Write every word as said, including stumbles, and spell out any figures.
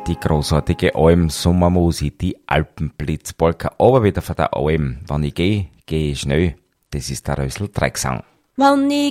Die großartige Alm-Sommermusik, die Alpenblitzpolka, aber wieder von der Alm. Wenn ich geh, geh ich schnell. Das ist der Rösl Dreigesang. Wenn ich